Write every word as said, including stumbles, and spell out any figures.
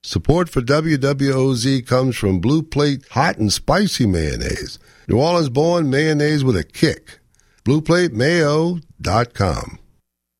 Support for W W O Z comes from Blue Plate Hot and Spicy Mayonnaise. New Orleans-born mayonnaise with a kick. blue plate mayo dot com.